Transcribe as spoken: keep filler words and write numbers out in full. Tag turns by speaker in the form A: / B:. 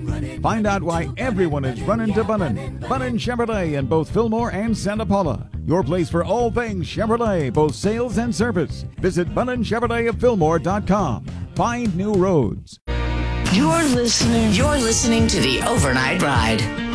A: Find out why everyone is running to Bunnin. Bunnin Chevrolet in both Fillmore and Santa Paula. Your place for all things Chevrolet, both sales and service. Visit Bunnin Chevrolet of Fillmore dot com. Find new roads.
B: You're listening. You're listening to The Overnight Ride.